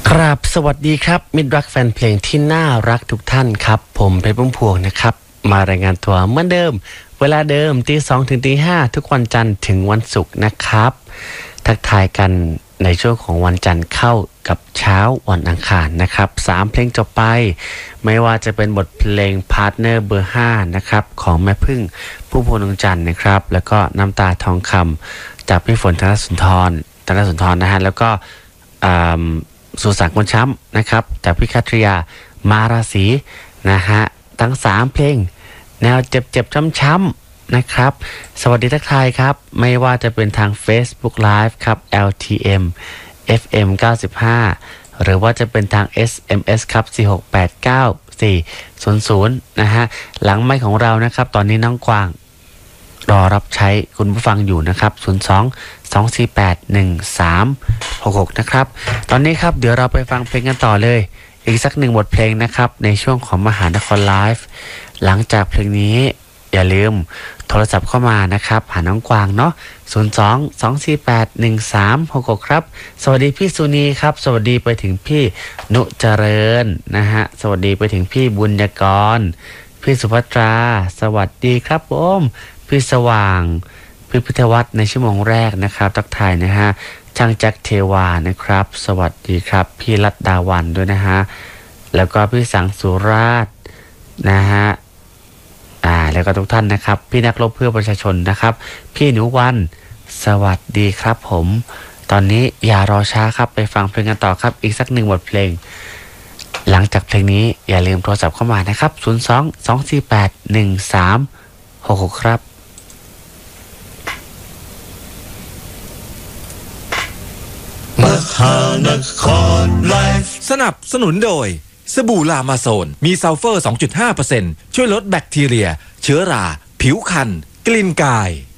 ครับสวัสดีครับมิตรรักแฟนเพลงที่น่ารักทุกท่านครับผมเพชรพุ่มพวงนะครับมารายงานตัวเหมือนเดิมเวลาเดิมตี 2 ถึงตี 5ทุกวันจันทร์ถึงวันศุกร์นะครับทักทายกันในช่วงของวันจันทร์เข้ากับเช้าวันอังคารนะครับ3เพลงจบไปไม่ว่าจะเป็นบทเพลงพาร์ทเนอร์เบอร์5นะครับของแม่พึ่งพุ่มพวงดวงจันทร์นะครับแล้วก็น้ำตาทองคำจากพี่ฝนธนสุนทรนะฮะแล้วก็สุสานคนช้ำนะครับจากพี่คัตริยามาราศีนะฮะทั้ง3เพลงแนวเจ็บช้ำๆนะครับสวัสดีทักทายครับไม่ว่าจะเป็นทาง Facebook Live ครับ LTM FM 95หรือว่าจะเป็นทาง SMS ครับ4689400นะฮะหลังไมค์ของเรานะครับตอนนี้น้องกวางรอรับใช้คุณผู้ฟังอยู่นะครับ02-248-1366นะครับตอนนี้ครับเดี๋ยวเราไปฟังเพลงกันต่อเลยอีกสัก1บทเพลงนะครับในช่วงของมหานครไลฟ์หลังจากเพลงนี้อย่าลืมโทรศัพท์เข้ามานะครับหาน้องกวางเนาะ02-248-1366ครับสวัสดีพี่สุนีครับสวัสดีไปถึงพี่นุเจริญนะฮะสวัสดีไปถึงพี่บุญยกรพี่สุภัตราสวัสดีครับผมพี่สว่างพี่พิทวัฒน์ในชั่วโมงแรกนะครับทักทายนะฮะช่างแจ็คเทวานะครับสวัสดีครับพี่รัตดาวันด้วยนะฮะแล้วก็พี่สังสุราชนะฮะแล้วก็ทุกท่านนะครับพี่นักรบเพื่อประชาชนนะครับพี่หนูวันสวัสดีครับผมตอนนี้อย่ารอช้าครับไปฟังเพลงกันต่อครับอีกสัก1บทเพลงหลังจากเพลงนี้อย่าลืมโทรศัพท์เข้ามานะครับ02-248-1366ครับมหานครไลฟ์สนับสนุนโดยสบู่ลามาโซนมีซัลเฟอร์ 2.5% ช่วยลดแบคทีเรียเชื้อราผิวคันกลิ่นกาย